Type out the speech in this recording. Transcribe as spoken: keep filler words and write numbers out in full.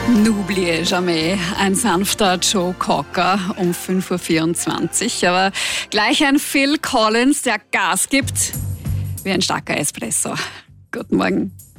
N'oubliez jamais, ein sanfter Joe Cocker um fünf Uhr vierundzwanzig. Aber gleich ein Phil Collins, der Gas gibt wie ein starker Espresso. Guten Morgen.